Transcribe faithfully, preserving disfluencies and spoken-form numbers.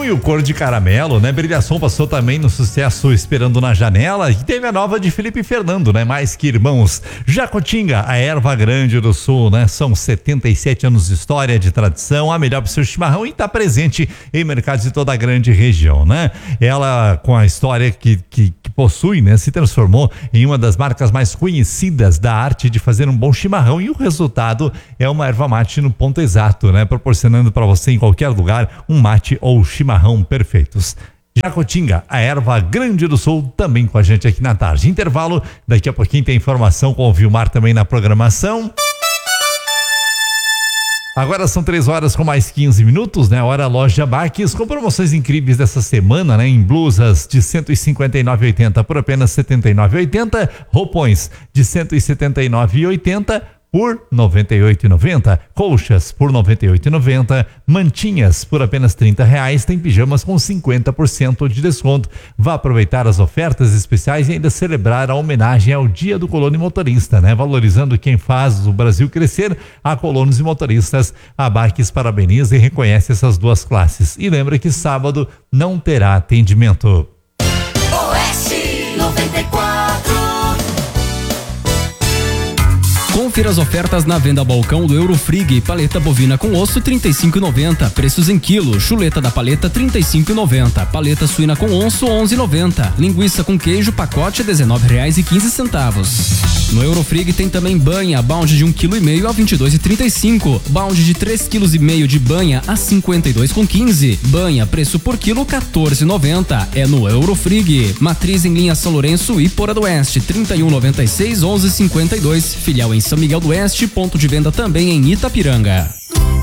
e o Cor de Caramelo, né? Brilhação passou também no sucesso Esperando na Janela e teve a nova de Felipe Fernando, né? Mais que Irmãos. Jacotinga, a erva grande do sul, né? São setenta e sete anos de história, de tradição, a melhor pro seu chimarrão e tá presente em mercados de toda a grande região, né? Ela, com a história que, que, que possui, né? Se transformou em uma das marcas mais conhecidas da arte de fazer um bom chimarrão e o resultado é uma erva mate no ponto exato, né? Proporcionando para você em qualquer lugar um mate ou chimarrão perfeitos. Jacotinga, a erva grande do sul, também com a gente aqui na tarde. Intervalo, daqui a pouquinho tem informação com o Vilmar também na programação. Agora são três horas com mais quinze minutos, né? Hora Loja Baques, com promoções incríveis dessa semana, né? Em blusas de cento e cinquenta e nove e oitenta por apenas setenta e nove e oitenta, roupões de cento e setenta e nove e oitenta por noventa e oito e noventa, colchas por noventa e oito e noventa, mantinhas por apenas trinta reais, tem pijamas com cinquenta por cento de desconto. Vá aproveitar as ofertas especiais e ainda celebrar a homenagem ao Dia do Colono e Motorista, né? Valorizando quem faz o Brasil crescer, a colonos e motoristas. A Baques parabeniza e reconhece essas duas classes. E lembra que sábado não terá atendimento. Oeste noventa e quatro. Confira as ofertas na venda balcão do Eurofrig. Paleta bovina com osso trinta e cinco e noventa, preços em quilo. Chuleta da paleta trinta e cinco e noventa, paleta suína com osso onze e noventa, linguiça com queijo pacote a dezenove reais e quinze centavos. No Eurofrig tem também banha, balde de um quilo e meio a vinte e dois e trinta e cinco, balde de três quilos e meio de banha a cinquenta e dois com quinze, banha preço por quilo quatorze e noventa. É no Eurofrig. Matriz em linha São Lourenço e Pora do Oeste trinta e um noventa e seis onze cinquenta e dois, filial em São Miguel do Oeste, ponto de venda também em Itapiranga.